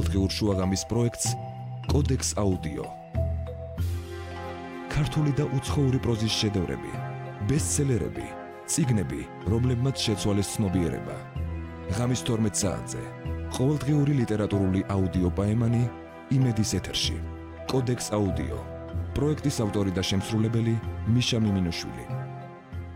ყოველდღიურ შუაღამის პროექტს კოდექს აუდიო. ქართული და უცხოური პროზის შედევრები, ბესტსელერები, წიგნები, რომლებმაც შეცვალეს ცნობიერება. ღამის 12 საათზე ყოველდღიური ლიტერატურული აუდიო პაემანი იმედის ეთერში. კოდექს აუდიო. პროექტის ავტორი და შემსრულებელი მიშა მიმინოშვილი.